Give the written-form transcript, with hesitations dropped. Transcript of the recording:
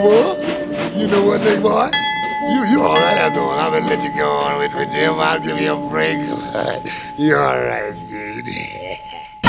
what? You know what, big boy? You all right after all. I'm gonna let you go on with Jim. I'll give you a break. You all right, dude.